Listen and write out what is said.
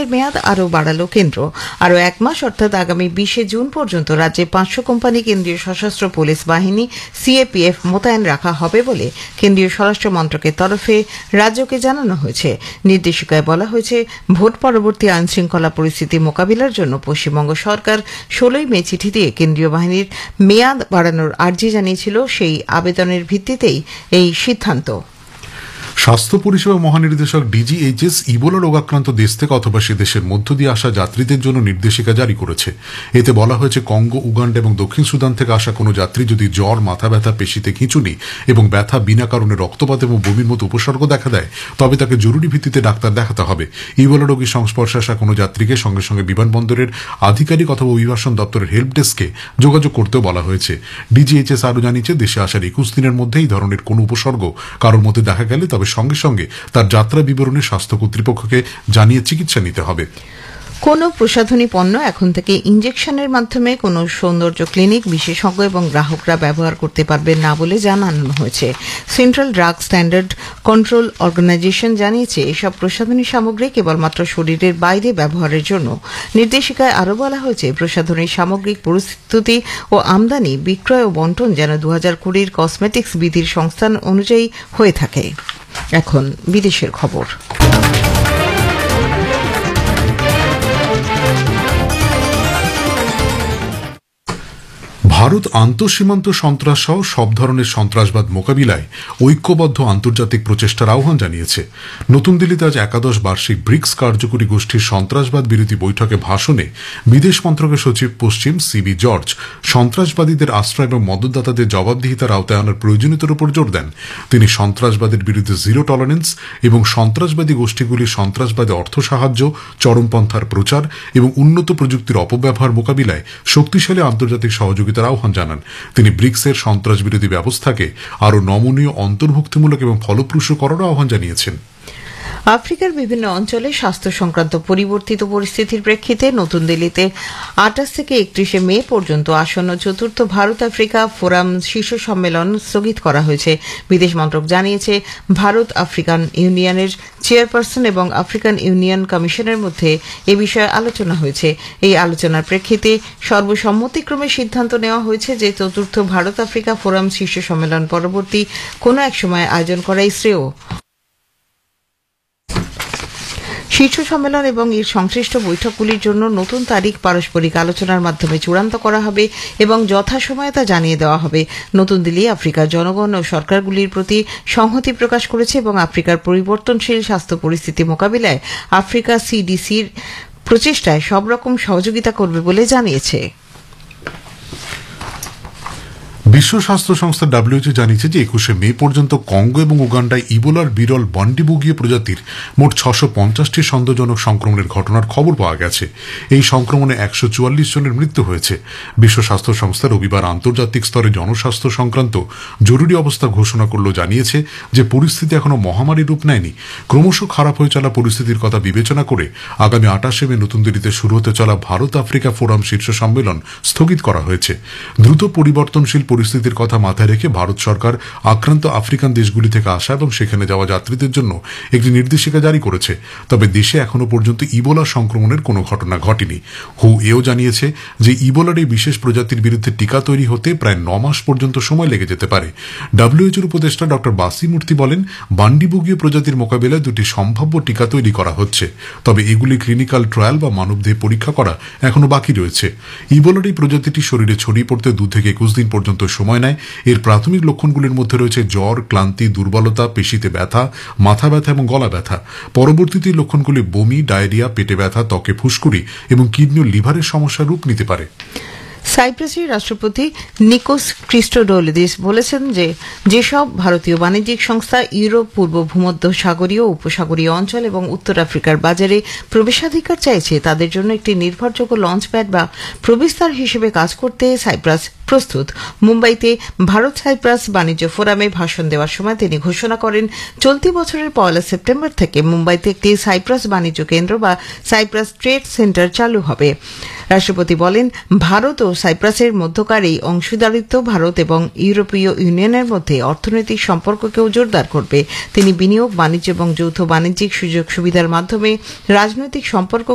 বন্ধের মেয়াদ আরও বাড়ালো কেন্দ্র। আরও এক মাস অর্থাৎ আগামী 20 জুন পর্যন্ত রাজ্যে 500 কোম্পানি কেন্দ্রীয় সশস্ত্র পুলিশ বাহিনী সিএপিএফ মোতায়েন রাখা হবে বলে কেন্দ্রীয় স্বরাষ্ট্র মন্ত্রকের তরফে রাজ্যকে জানানো হয়েছে। নির্দেশিকায় বলা হয়েছে, ভোট পরবর্তী আইনশৃঙ্খলা পরিস্থিতি মোকাবিলার জন্য পশ্চিমবঙ্গ সরকার 16 মে চিঠি দিয়ে কেন্দ্রীয় বাহিনীর মেয়াদ বাড়ানোর আর্জি জানিয়েছিল। সেই আবেদনের ভিত্তিতেই এই সিদ্ধান্ত। স্বাস্থ্য পরিষেবা মহানির্দেশক ডিজিএইচএস ইবোলা রোগাক্রান্ত দেশ থেকে অথবা সে দেশের মধ্য দিয়ে আসা যাত্রীদের জন্য নির্দেশিকা জারি করেছে। এতে বলা হয়েছে, কঙ্গো, উগান্ডা এবং দক্ষিণ সুদান থেকে আসা কোনো যাত্রী যদি জ্বর, মাথা ব্যথা, পেশিতে খিঁচুনি এবং ব্যথা, বিনা কারণে রক্তপাত এবং বমির মতো উপসর্গ দেখা দেয়, তবে তাকে জরুরি ভিত্তিতে ডাক্তার দেখাতে হবে। ইবোলা রোগীর সংস্পর্শে আসা কোনো যাত্রীকে সঙ্গে সঙ্গে বিমানবন্দরের আধিকারিক অথবা অভিবাসন দপ্তরের হেল্প ডেস্কে যোগাযোগ করতেও বলা হয়েছে। ডিজিএইচএস আরও জানিয়েছে, দেশে আসার 21 দিনের মধ্যে এই ধরনের কোনো উপসর্গ কারোর মধ্যে দেখা গেলে তবে সঙ্গে সঙ্গে তার যাত্রা বিবরণী স্বাস্থ্য কর্তৃপক্ষকে জানিয়ে চিকিৎসা নিতে হবে। কোনো প্রসাধনী পণ্য এখন থেকে ইনজেকশনের মাধ্যমে কোনো সৌন্দর্য ক্লিনিক, বিশেষজ্ঞ এবং গ্রাহকরা ব্যবহার করতে পারবেন না বলে জানানো হয়েছে। Central drug standard control organisation জানিয়েছে, এসব প্রসাধনী সামগ্রী কেবলমাত্র শরীরের বাইরে ব্যবহারের জন্য। নির্দেশিকায় আরও বলা হয়েছে, প্রসাধনী সামগ্রিক প্রস্তুতি ও আমদানি, বিক্রয় ও বন্টন যেন 2020 কসমেটিক্স বিধির সংস্থান অনুযায়ী হয়ে থাকে। এখন বিদেশের খবর। ভারত আন্তঃসীমান্ত সন্ত্রাস সহ সব ধরনের সন্ত্রাসবাদ মোকাবিলায় ঐক্যবদ্ধ আন্তর্জাতিক প্রচেষ্টার আহ্বান জানিয়েছে। নতুন দিল্লিতে আজ 11 বার্ষিক ব্রিক্স কার্যকরী গোষ্ঠীর সন্ত্রাসবাদ বিরোধী বৈঠকে ভাষণে বিদেশ মন্ত্রকের সচিব পশ্চিম সিবি জর্জ সন্ত্রাসবাদীদের আশ্রয় এবং মদতদাতাদের জবাবদিহিতার আওতায় আনার প্রয়োজনীয়তার উপর জোর দেন। তিনি সন্ত্রাসবাদের বিরুদ্ধে জিরো টলারেন্স এবং সন্ত্রাসবাদী গোষ্ঠীগুলির সন্ত্রাসবাদে অর্থ সাহায্য, চরমপন্থার প্রচার এবং উন্নত প্রযুক্তির অপব্যবহার মোকাবিলায় শক্তিশালী আন্তর্জাতিক সহযোগিতার আহ্বান জানান। তিনি ব্রিক্সের সন্ত্রাস বিরোধী ব্যবস্থাকে আরও নমনীয়, অন্তর্ভুক্তিমূলক এবং ফলপ্রসূ করারও আহ্বান জানিয়েছেন। আফ্রিকার বিভিন্ন অঞ্চলে স্বাস্থ্য সংক্রান্ত পরিবর্তিত পরিস্থিতির প্রেক্ষিতে নতুন দিল্লিতে 28 থেকে 31 মে পর্যন্ত আসন্ন চতুর্থ ভারত আফ্রিকা ফোরাম শীর্ষ সম্মেলন স্থগিত করা হয়েছে। বিদেশ মন্ত্রক জানিয়েছে, ভারত আফ্রিকান ইউনিয়নের চেয়ারপারসন এবং আফ্রিকান ইউনিয়ন কমিশনের মধ্যে এ বিষয়ে আলোচনা হয়েছে। এই আলোচনার প্রেক্ষিতে সর্বসম্মতিক্রমে সিদ্ধান্ত নেওয়া হয়েছে যে চতুর্থ ভারত আফ্রিকা ফোরাম শীর্ষ সম্মেলন পরবর্তী কোনো এক সময় আয়োজন করাই শ্রেয়। শীর্ষ সম্মেলন এবং এর সংশ্লিষ্ট বৈঠকগুলির জন্য নতুন তারিখ পারস্পরিক আলোচনার মাধ্যমে চূড়ান্ত করা হবে এবং যথাসময়ে তা জানিয়ে দেওয়া হবে। নতুন দিল্লি আফ্রিকার জনগণ ও সরকারগুলির প্রতি সংহতি প্রকাশ করেছে এবং আফ্রিকার পরিবর্তনশীল স্বাস্থ্য পরিস্থিতি মোকাবিলায় আফ্রিকা সিডিসির প্রচেষ্টায় সব রকম সহযোগিতা করবে বলে জানিয়েছে। বিশ্ব স্বাস্থ্য সংস্থা WHO জানিয়েছে যে 21 মে পর্যন্ত কঙ্গো এবং উগান্ডায় ইবোলার বিরল বন্ডিবুগিয়া প্রজাতির মোট 650টি সন্দেহজনক সংক্রমণের ঘটনার খবর পাওয়া গেছে। এই সংক্রমণে 144 জনের মৃত্যু হয়েছে। বিশ্ব স্বাস্থ্য সংস্থা রবিবার আন্তর্জাতিক স্তরে জনস্বাস্থ্য সংক্রান্ত জরুরি অবস্থা ঘোষণা করলেও জানিয়েছে যে পরিস্থিতি এখনো মহামারী রূপ নেয়নি। ক্রমশ খারাপ হয়ে চলা পরিস্থিতির কথা বিবেচনা করে আগামী 28 মে নতুন দিল্লিতে শুরু হতে চলা ভারত আফ্রিকা ফোরাম শীর্ষ সম্মেলন স্থগিত করা হয়েছে। দ্রুত পরিবর্তনশীল পরিস্থিতির কথা মাথায় রেখে ভারত সরকার আক্রান্ত আফ্রিকান দেশগুলি থেকে আসা এবং সেখানে যাওয়া যাত্রীদের জন্য একটি নির্দেশিকা জারি করেছে। তবে দেশে এখনো পর্যন্ত ইবোলা সংক্রমণের কোনো ঘটনা ঘটেনি। হু এও জানিয়েছে যে ইবোলার এই বিশেষ প্রজাতির বিরুদ্ধে টিকা তৈরি হতে প্রায় 9 মাস পর্যন্ত সময় লেগে যেতে পারে। WHOর উপদেষ্টা ডক্টর বাসি মূর্তি বলেন, বান্ডিবুগীয় প্রজাতির মোকাবিলায় 2টি সম্ভাব্য টিকা তৈরি করা হচ্ছে, তবে এগুলি ক্লিনিক্যাল ট্রায়াল বা মানবদেহে পরীক্ষা করা এখনো বাকি রয়েছে। ইবোলার এই প্রজাতিটি শরীরে ছড়িয়ে পড়তে 2 থেকে 21 দিন পর্যন্ত সময় নেয়। এর প্রাথমিক লক্ষণগুলির মধ্যে রয়েছে জ্বর, ক্লান্তি, দুর্বলতা, পেশিতে ব্যথা, মাথা ব্যথা এবং গলা ব্যথা। পরবর্তীতে লক্ষণগুলি বমি, ডায়রিয়া, পেটে ব্যথা, ত্বকে ফুসকুড়ি এবং কিডনি ও লিভারের সমস্যার রূপ নিতে পারে। সাইপ্রাসের রাষ্ট্রপতি নিকোস ক্রিস্টোডোলিদিস বলেছেন যে যেসব ভারতীয় বাণিজ্যিক সংস্থা ইউরোপ, পূর্ব ভূমধ্য সাগরীয়, উপসাগরীয় অঞ্চল এবং উত্তর আফ্রিকার বাজারে প্রবেশাধিকার চাইছে তাদের জন্য একটি নির্ভরযোগ্য লঞ্চপ্যাড বা প্রবেশদ্বার হিসেবে কাজ করতে সাইপ্রাস প্রস্তুত। মুম্বাইতে ভারত সাইপ্রাস বাণিজ্য ফোরামে ভাষণ দেওয়ার সময় তিনি ঘোষণা করেন, চলতি বছরের 1 সেপ্টেম্বর থেকে মুম্বাইতে একটি সাইপ্রাস বাণিজ্য কেন্দ্র বা সাইপ্রাস ট্রেড সেন্টার চালু হবে। রাষ্ট্রপতি বলেন, ভারত ও সাইপ্রাসের মধ্যকার এই অংশীদারিত্ব ভারত এবং ইউরোপীয় ইউনিয়নের মধ্যে অর্থনৈতিক সম্পর্ককেও জোরদার করবে। তিনি বিনিয়োগ, বাণিজ্য এবং যৌথ বাণিজ্যিক সুযোগ সুবিধার মাধ্যমে রাজনৈতিক সম্পর্ক